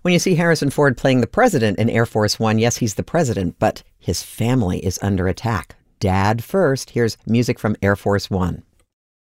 When you see Harrison Ford playing the president in Air Force One, yes, he's the president, but his family is under attack. Dad first. Here's music from Air Force One.